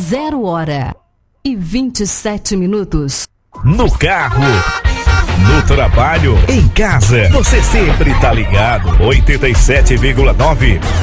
0h27. No carro, no trabalho, em casa, você sempre tá ligado. 87,9.